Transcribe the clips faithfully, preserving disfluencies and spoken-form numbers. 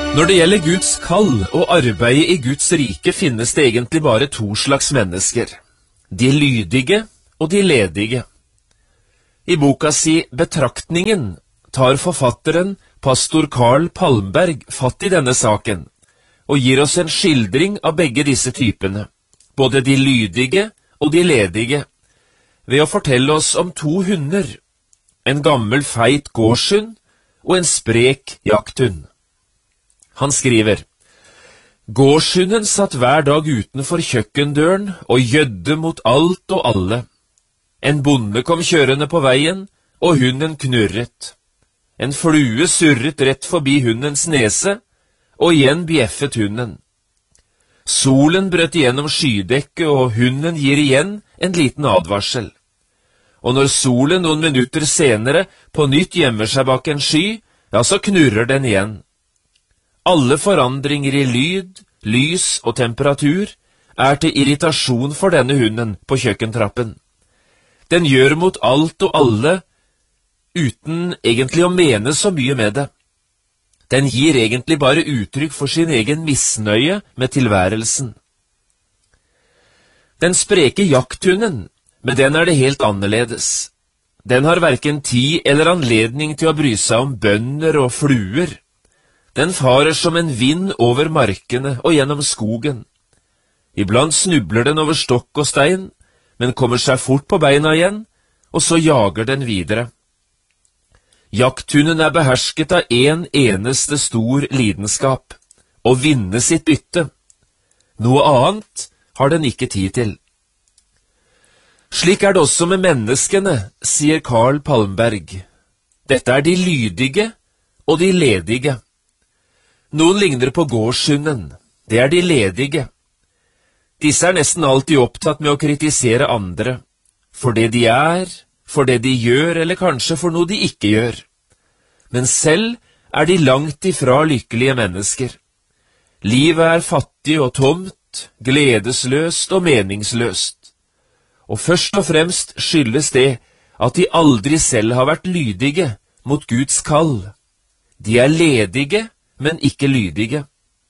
Når det gjelder Guds kall og arbeidet i Guds rike, finnes det egentlig bare to slags mennesker: de lydige og de ledige. I boka si Betraktningen tar forfatteren, pastor Carl Palmberg, fatt i denne saken, og gir oss en skildring av begge disse typene, både de lydige og de ledige, ved å fortelle oss om to hunder, en gammel feit gårdshund og en sprek jakthund. Han skriver: Gårdshunden satt hver dag utenfor kjøkkendøren og gjødde mot alt og alle. En bonde kom kjørende på veien, og hunden knurret. En flue surret rett forbi hundens nese, og igjen bjeffet hunden. Solen brøt igjennom skydekket, og hunden gir igjen en liten advarsel. Og når solen noen minutter senere på nytt gjemmer seg bak en sky, ja, så knurrer den igjen. Alle forandringer i lyd, lys og temperatur er til irritasjon for denne hunden på kjøkkentrappen. Den gjør mot alt og alle uten egentlig å mene så mye med det. Den gir egentlig bare uttrykk for sin egen misnøye med tilværelsen. Den spreke jakthunden, med den er det helt annerledes. Den har hverken tid eller anledning til å bry seg om bønder og fluer. Den farer som en vind over markene og gjennom skogen. Iblant snubler den over stokk og stein, men kommer seg fort på beina igjen, og så jager den videre. Jakthunden er behersket av en eneste stor lidenskap, å vinne sitt bytte. Noe annet har den ikke tid til. Slik er det også med menneskene, sier Carl Palmberg. Dette er de lydige og de ledige. Noen ligner på gårdshunden, det er de ledige. Disse er nesten alltid opptatt med å kritisere andre, for det de er, for det de gjør, eller kanskje for noe de ikke gjør. Men selv er de langt ifra lykkelige mennesker. Livet er fattig og tomt, gledesløst og meningsløst. Og først og fremst skyldes det at de aldri selv har vært lydige mot Guds kall. De er ledige, men ikke lydige.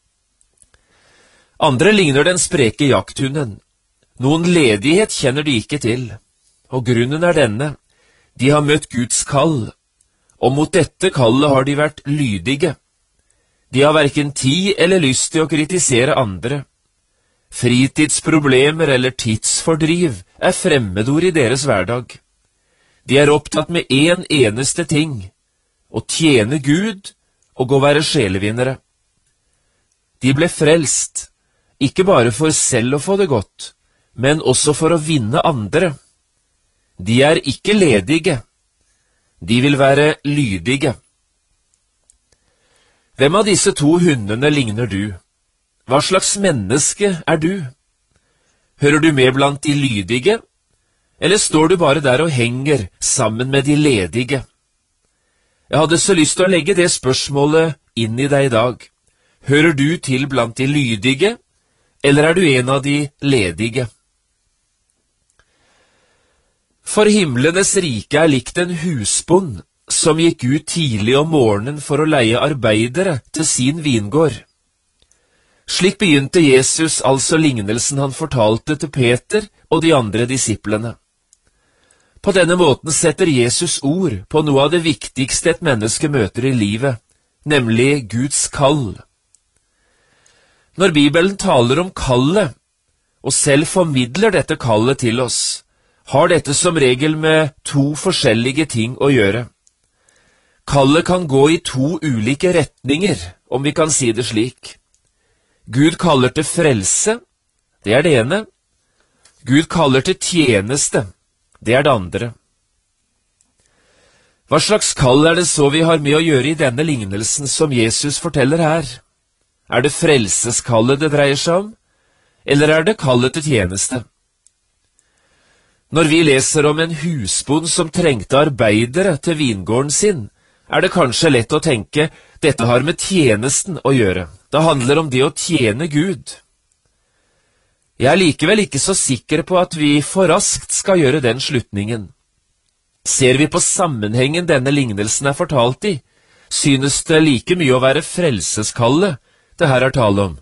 Andre ligner den spreke jakthunden. Noen ledighet kjenner de ikke til, og grunnen er denne: de har møtt Guds kall, og mot dette kallet har de vært lydige. De har hverken tid eller lyst til å kritisere andre. Fritidsproblemer eller tidsfordriv er fremmedord i deres hverdag. De er opptatt med en eneste ting: å tjene Gud og å være sjelevinnere. De ble frelst, ikke bare for selv å få det godt, men også for å vinne andre. De er ikke ledige. De vil være lydige. Hvem av disse to hundene ligner du? Hva slags menneske er du? Hører du med blant de lydige, eller står du bare der og henger sammen med de ledige? Jeg hadde så lyst til å legge det spørsmålet inn i deg i dag. Hører du til blant de lydige, eller er du en av de ledige? For himlenes rike er likt en husbond som gikk ut tidlig om morgenen for å leie arbeidere til sin vingård. Slik begynte Jesus altså lignelsen han fortalte til Peter og de andre disiplene. På denne måten setter Jesus ord på noe av det viktigste et menneske møter i livet, nemlig Guds kall. Når Bibelen taler om kallet, og selv formidler dette kallet til oss, har dette som regel med to forskjellige ting å gjøre. Kallet kan gå i to ulike retninger, om vi kan si det slik. Gud kaller til frelse, det er det ene. Gud kaller til tjeneste, det er det andre. Hva slags kall er det så vi har med å gjøre i denne lignelsen som Jesus forteller her? Er det frelseskallet det dreier seg om, eller er det kallet til tjeneste? Når vi leser om en husbond som trengte arbeidere til vingården sin, er det kanskje lett å tenke dette har med tjenesten å gjøre. Det handler om det å tjene Gud. Jeg er likevel ikke så sikker på at vi for raskt skal gjøre den slutningen. Ser vi på sammenhengen denne lignelsen er fortalt i, synes det like mye å være frelseskallet det her er tale om.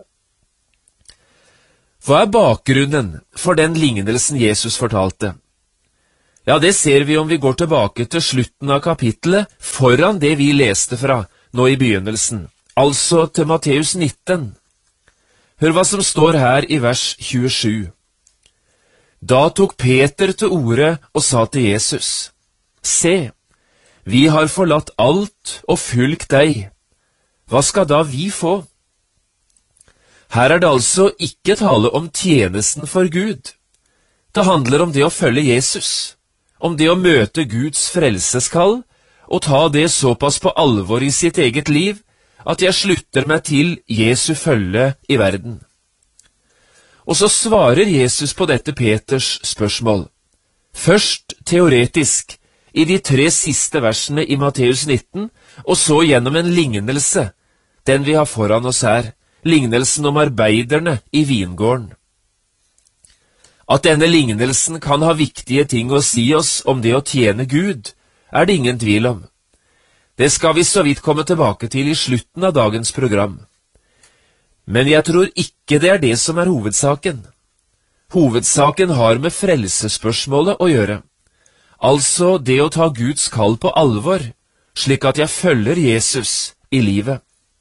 Hva er bakgrunnen for den lignelsen Jesus fortalte? Ja, det ser vi om vi går tilbake til slutten av kapittelet foran det vi leste fra nå i begynnelsen, altså til Matteus nitten. Hør hva som står her i vers tjuesju. Da tok Peter til orde og sa til Jesus, «Se, vi har forlatt alt og fulgt deg. Hva skal da vi få?» Her er det altså ikke tale om tjenesten for Gud. Det handler om det å følge Jesus, om det å møte Guds frelseskall og ta det såpass på alvor i sitt eget liv at jeg slutter meg til Jesu følge i verden. Og så svarer Jesus på dette Peters spørsmål. Først teoretisk, i de tre siste versene i Matteus nitten, og så gjennom en lignelse, den vi har foran oss her, lignelsen om arbeiderne i vingården. At denne lignelsen kan ha viktige ting å si oss om det å tjene Gud, er det ingen tvil om. Det skal vi så vidt komme tilbake til i slutten av dagens program. Men jeg tror ikke det er det som er hovedsaken. Hovedsaken har med frelsesspørsmålet å gjøre. Altså det å ta Guds kall på alvor, slik at jeg følger Jesus i livet.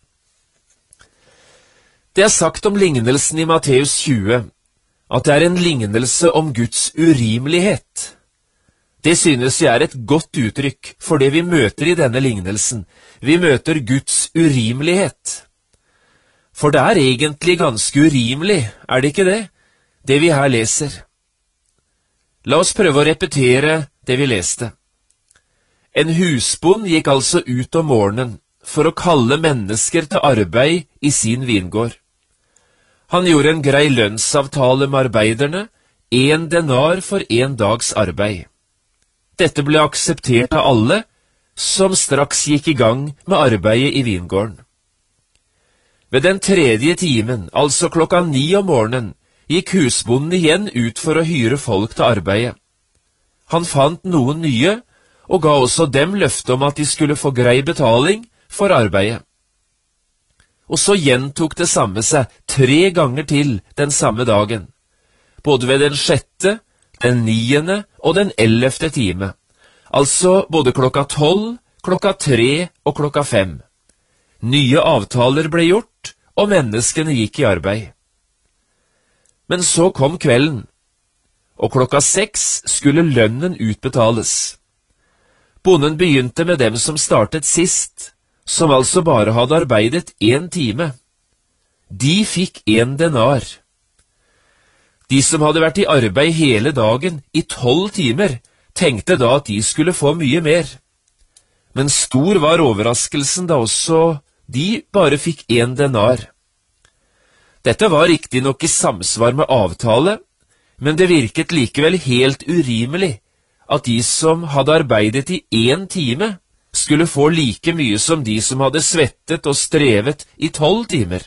Det er sagt om lignelsen i Matteus tjue, at det er en lignelse om Guds urimelighet. Det synes jeg er et godt uttrykk for det vi møter i denne lignelsen. Vi møter Guds urimelighet. For det er egentlig ganske urimelig, er det ikke det, det vi her leser? La oss prøve å repetere det vi leste. En husbond gikk altså ut om morgenen for å kalle mennesker til arbeid i sin vingård. Han gjorde en grei lønnsavtale med arbeiderne, en denar for en dags arbeid. Dette ble akseptert av alle, som straks gikk i gang med arbeidet i vingården. Ved den tredje timen, altså klokka ni om morgenen, gikk husbonden igjen ut for å hyre folk til arbeidet. Han fant noen nye, og ga også dem løfte om at de skulle få grei betaling for arbeidet. Og så gjentok det samme seg tre ganger til den samme dagen, både ved den sjette, den niende og den ellevte time, altså både klokka tolv, klokka tre og klokka fem. Nye avtaler ble gjort, og menneskene gikk i arbeid. Men så kom kvelden, og klokka seks skulle lønnen utbetales. Bonden begynte med dem som startet sist, som altså bare hadde arbeidet en time. De fikk en denar. De som hadde vært i arbeid hele dagen, i tolv timer, tenkte da at de skulle få mye mer. Men stor var overraskelsen da også de bare fikk en denar. Dette var riktignok i samsvar med avtale, men det virket likevel helt urimelig at de som hadde arbeidet i en time, skulle få like mye som de som hadde svettet og strevet i tolv timer.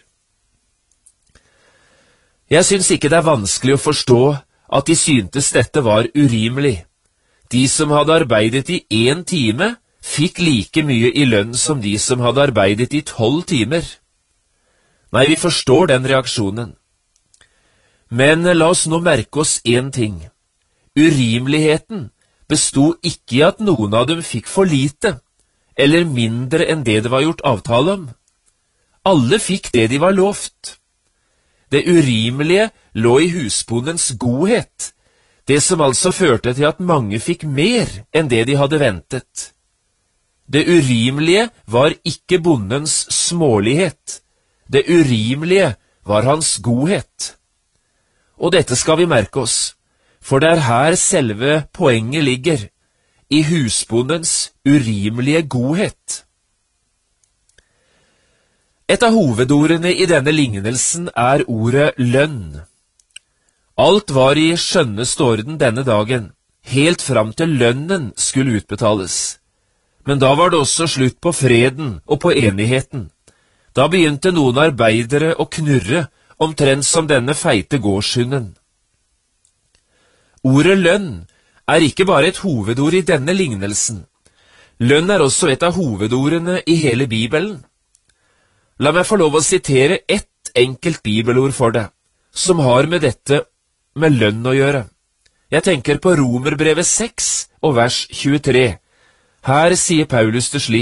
Jeg syns ikke det er vanskelig å forstå at de syntes dette var urimelig. De som hadde arbeidet i en time, fikk like mye i lønn som de som hadde arbeidet i tolv timer. Nei, vi forstår den reaksjonen. Men la oss nå merke oss en ting. Urimeligheten bestod ikke i at noen av dem fikk for lite, eller mindre enn det det var gjort avtale om. Alle fikk det de var lovt. Det urimelige lå i husbondens godhet, det som altså førte til at mange fikk mer enn det de hadde ventet. Det urimelige var ikke bondens smålighet, det urimelige var hans godhet. Og dette skal vi merke oss, for det er her selve poenget ligger, i husbondens urimelige godhet. Et av hovedordene i denne lignelsen er ordet lønn. Alt var i skjønneste orden denne dagen, helt fram til lønnen skulle utbetales. Men da var det også slutt på freden og på enigheten. Da begynte noen arbeidere å knurre, omtrent som denne feite gårdshunden. Ordet lønn er ikke bare et hovedord i denne lignelsen. Lønn er også et av hovedordene i hele Bibelen. La meg få lov å sitere ett enkelt bibelord for deg, som har med dette med lønn å gjøre. Jeg tenker på Romerbrevet seks og vers tjuetre. Her sier Paulus det slik: